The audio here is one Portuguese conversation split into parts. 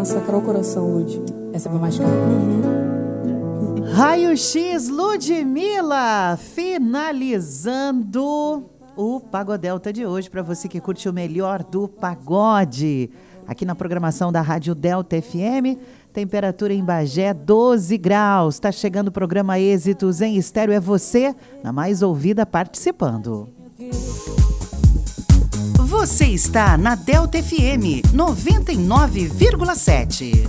massacrar o coração, Lud. Essa é pra mais cara. Raio-X Ludmilla, finalizando o Pagodelta de hoje, para você que curte o melhor do pagode. Aqui na programação da Rádio Delta FM, temperatura em Bagé 12 graus. Tá chegando o programa Êxitos em Estéreo, é você, na mais ouvida, participando. Você está na Delta FM 99,7.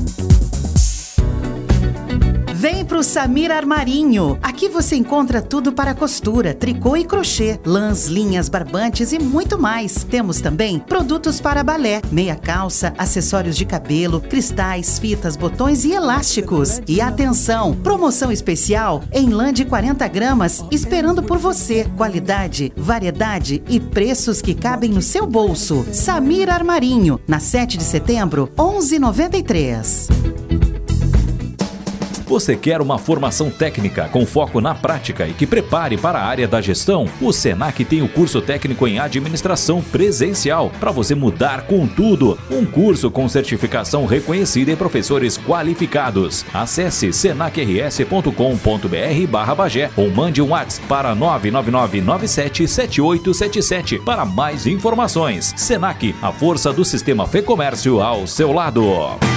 Vem pro Samir Armarinho. Aqui você encontra tudo para costura, tricô e crochê, lãs, linhas, barbantes e muito mais. Temos também produtos para balé, meia calça, acessórios de cabelo, cristais, fitas, botões e elásticos. E atenção, promoção especial em lã de 40 gramas, esperando por você. Qualidade, variedade e preços que cabem no seu bolso. Samir Armarinho, na 7 de setembro, 11,93. Você quer uma formação técnica com foco na prática e que prepare para a área da gestão? O Senac tem o curso técnico em administração presencial para você mudar com tudo. Um curso com certificação reconhecida e professores qualificados. Acesse senacrs.com.br/Bagé ou mande um WhatsApp para 999977877 para mais informações. Senac, a força do sistema Fê Comércio ao seu lado.